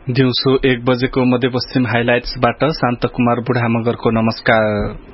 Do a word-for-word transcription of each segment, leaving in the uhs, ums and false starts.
दिउँसो एक बजेको मध्यपश्चिम हाइलाइट्सबाट शान्त कुमार बुढा मगरको नमस्कार।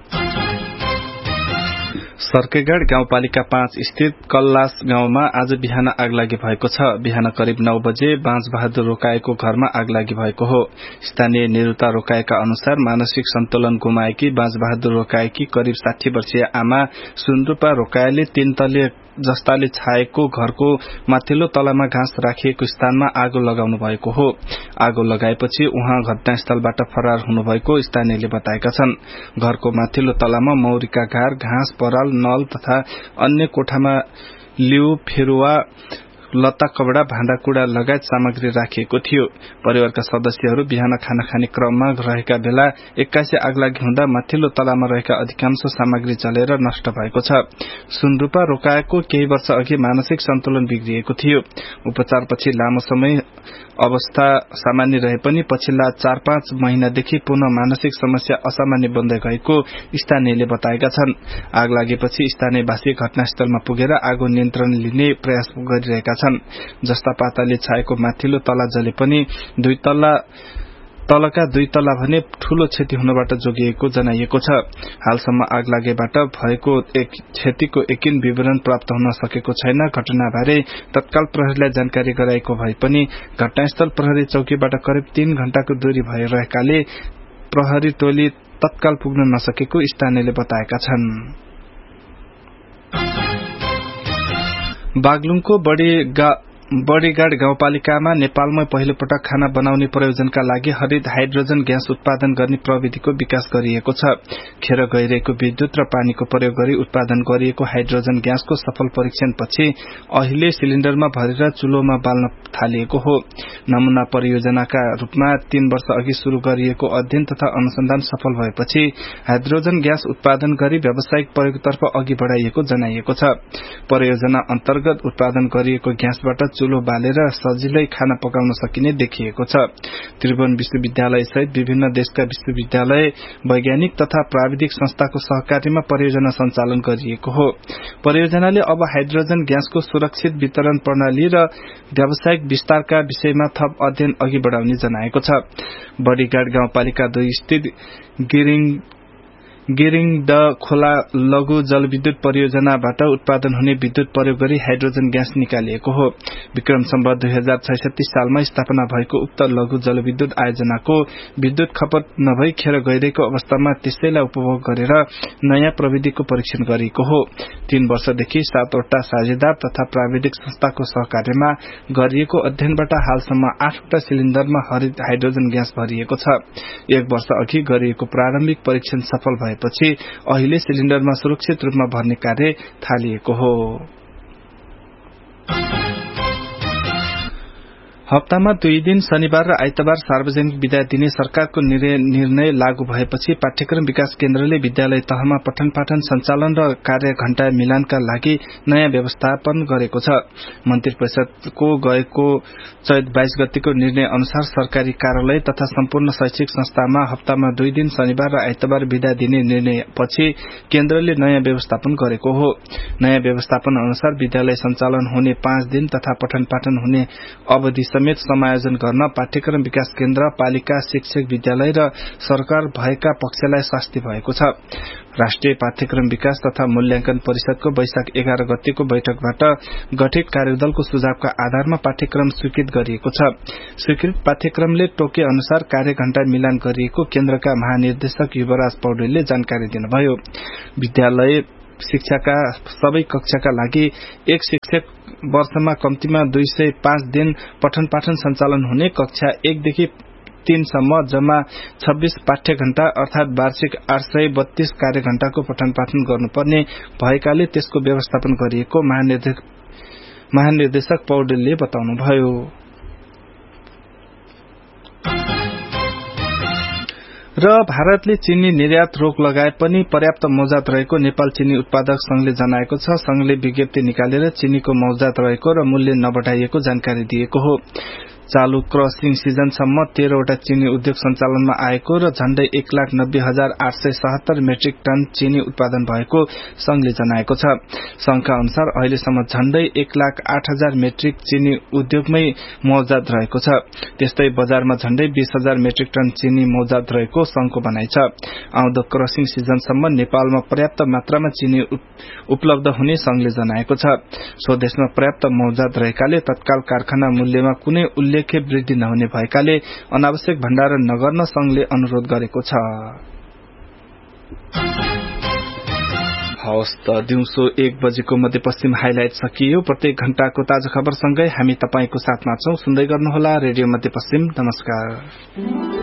सर्केगाड गाउँपालिका पाँच स्थित कल्लास गाउँमा आज बिहान आगलागी भएको छ। बिहान करिब नौ बजे बाँझ बहादुर रोकाएको घरमा आगलागी भएको हो। स्थानीय निरुता रोकाएका अनुसार मानसिक सन्तुलन गुमाएकी बाँझ बहादुर रोकाएकी करिब साठी वर्षीय आमा सुनरूपा रोकाएले तीन तले जस्ताले छाएको घरको माथिल्लो तलामा घाँस राखिएको स्थानमा आगो लगाउनु भएको हो। आगो लगाएपछि उहाँ घटनास्थलबाट फरार हुनुभएको स्थानीयले बताएका छन्। घरको माथिल्लो तलामा मौरीका घार, घाँस, पराल, नल तथा अन्य कोठामा लिउ, फेरुवा, लत्ता कपडा, भाँडाकुँडा लगायत सामग्री राखिएको थियो। परिवारका सदस्यहरू बिहान खाना खाने क्रममा रहेका बेला एक्कासी आगलागी हुँदा माथिल्लो तलामा रहेका अधिकांश सामग्री जलेर नष्ट भएको छ। सुनरूपा रोकाएको केही वर्ष अघि मानसिक सन्तुलन बिग्रिएको थियो। उपचारपछि लामो समय अवस्था सामान्य रहे पनि पछिल्ला चार पाँच महिनादेखि पुनः मानसिक समस्या असामान्य बन्दै गएको स्थानीयले बताएका छन्। आग लागेपछि स्थानीयवासी घटनास्थलमा पुगेर आगो नियन्त्रण लिने प्रयास गरिरहेका छन्। जस्ता पाताले छाएको माथिल्लो तला जले पनि दुई तल्ला तलका दुई तल्ला भने ठूलो क्षति हुनबाट जोगिएको जनाइएको छ। हालसम्म आग लागेबाट भएको एक क्षतिको एकिन विवरण प्राप्त हुन सकेको छैन। घटनाबारे तत्काल प्रहरीलाई जानकारी गराएको भए पनि घटनास्थल प्रहरी चौकीबाट करिब तीन घण्टाको दूरी भइरहेकाले प्रहरी टोली तत्काल पुग्न नसकेको स्थानीयले बताएका छन्। बागलुङको बडी बडीगाड गाउँपालिकामा नेपालमै पहिलो पटक खाना बनाउने प्रयोजनका लागि हरित हाइड्रोजन ग्यास उत्पादन गर्ने प्रविधिको विकास गरिएको छ। खेर गइरहेको विद्युत र पानीको प्रयोग गरी उत्पादन गरिएको हाइड्रोजन ग्यासको सफल परीक्षणपछि अहिले सिलिण्डरमा भरेर चुलोमा बाल्न थालिएको हो। नमूना परियोजनाका रूपमा तीन वर्ष अघि शुरू गरिएको अध्ययन तथा अनुसन्धान सफल भएपछि हाइड्रोजन ग्यास उत्पादन गरी व्यावसायिक प्रयोगतर्फ अघि बढ़ाइएको जनाइएको छ। परियोजना अन्तर्गत उत्पादन गरिएको ग्यासबाट चुलो बालेर सजिलै खाना पकाउन सकिने देखिएको छ। त्रिभुवन विश्वविद्यालय सहित विभिन्न देशका विश्वविद्यालय, वैज्ञानिक तथा प्राविधिक संस्थाको सहकार्यमा परियोजना सञ्चालन गरिएको हो। परियोजनाले अब हाइड्रोजन ग्यासको सुरक्षित वितरण प्रणाली र व्यावसायिक विस्तारका विषयमा थप अध्ययन अघि बढ़ाउने जनाएको छ। बडीगाड गाउँपालिका दुई स्थित गिरिङ गिरिङ द खोला लघु जलविद्युत परियोजनाबाट उत्पादन हुने विद्युत प्रयोग गरी हाइड्रोजन ग्यास निकालिएको हो। विक्रम सम्वत दुई हजार छैसठी सालमा स्थापना भएको उक्त लघु जलविद्युत आयोजनाको विद्युत खपत नभई खेर गइरहेको अवस्थामा त्यसैलाई उपभोग गरेर नयाँ प्रविधिको परीक्षण गरिएको हो। तीन वर्षदेखि सातवटा साझेदार तथा प्राविधिक संस्थाको सहकार्यमा गरिएको अध्ययनबाट हालसम्म आठवटा सिलिण्डरमा हरित हाइड्रोजन ग्यास भरिएको छ। एक वर्ष अघि गरिएको प्रारम्भिक परीक्षण सफल भए पछि अहिले सिलिण्डरमा सुरक्षित रूपमा भर्ने कार्य थालिएको हो। हप्तामा दुई दिन शनिबार र आइतबार सार्वजनिक विदा दिने सरकारको निर्णय लागू भएपछि पाठ्यक्रम विकास केन्द्रले विद्यालय तहमा पठन पाठन सञ्चालन र कार्य घण्टा मिलानका लागि नयाँ व्यवस्थापन गरेको छ। मन्त्री परिषदको गएको चैत बाइस गतिको निर्णय अनुसार सरकारी कार्यालय तथा सम्पूर्ण शैक्षिक संस्थामा हप्तामा दुई दिन शनिबार र आइतबार विदा दिने निर्णय पछि केन्द्रले नयाँ व्यवस्थापन गरेको हो। नयाँ व्यवस्थापन अनुसार विद्यालय सञ्चालन हुने पाँच दिन तथा पठन पाठन हुने अवधि समेत समायोजन गर्न पाठ्यक्रम विकास केन्द्र, पालिका, शिक्षक विद्यालय र सरकार भएका पक्षलाई शास्ति भएको छ। राष्ट्रिय पाठ्यक्रम विकास तथा मूल्यांकन परिषदको वैशाख एघार गतेको बैठकबाट गठित कार्यदलको सुझावका आधारमा पाठ्यक्रम स्वीकृत गरिएको छ। स्वीकृत पाठ्यक्रमले तोके अनुसार कार्य घण्टा मिलान गरिएको केन्द्रका महानिर्देशक युवराज पौडेलले जानकारी दिनुभयो। विद्यालय शिक्षाका सबै कक्षाका लागि एक शिक्षक वर्षमा कम्तीमा दुई सय पाँच दिन पठन पाठन सञ्चालन हुने, कक्षा एकदेखि तीनसम्म जम्मा छब्बीस पाठ्य घण्टा अर्थात वार्षिक आठ सय बत्तीस कार्य घण्टाको पठन पाठन गर्नुपर्ने भएकाले त्यसको व्यवस्थापन गरिएको महानिर्देशक, महानिर्देशक पौडेलले बताउनुभयो। र भारतले चिनी निर्यात रोक लगाए पनि पर्याप्त मौजात रहेको नेपाल चिनी उत्पादक संघले जनाएको छ। संघले विज्ञप्ति निकालेर चिनीको मौजात रहेको र मूल्य नबढाइएको जानकारी दिएको हो। चालू क्रसिङ सिजनसम्म तेह्रवटा चिनी उद्योग सञ्चालनमा आएको र झण्डै एक लाख नब्बे हजार आठ सय सतहत्तर मेट्रिक टन चिनी उत्पादन भएको संघले जनाएको छ। संघका अनुसार अहिलेसम्म झण्डै एक लाख आठ हजार मेट्रिक चिनी उद्योगमै मौजात रहेको छ। त्यस्तै बजारमा झण्डै बीस हजार मेट्रिक टन चिनी मौजात रहेको संघको भनाइ छ। आउँदो क्रसिङ सिजनसम्म नेपालमा पर्याप्त मात्रामा चिनी उपलब्ध हुने संघले जनाएको छ। स्वदेशमा पर्याप्त मौजात रहेकाले तत्काल कारखाना मूल्यमा कुनै उल्लेख्य वृद्धि नहुने भएकाले अनावश्यक भण्डारण नगर्न संघले अनुरोध गरेको छ। हवस् त दिउँसो एक बजेको मध्यपश्चिम हाइलाइट सकियो। प्रत्येक घण्टाको ताजा खबरसँगै हामी तपाईंको साथमा छौं। सुन्दै गर्नुहोला रेडियो मध्यपश्चिम। नमस्कार।